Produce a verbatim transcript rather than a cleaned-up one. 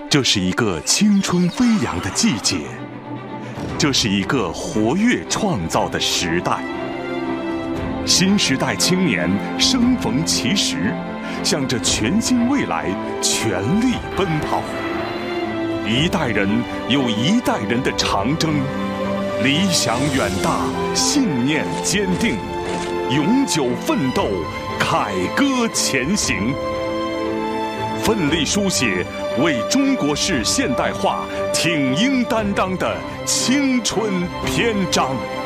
这是一个青春飞扬的季节，这是一个活跃创造的时代。新时代青年生逢其时，向着全新未来全力奔跑。一代人有一代人的长征，理想远大，信念坚定，永久奋斗，凯歌前行，奋力书写为中国式现代化挺膺担当的青春篇章。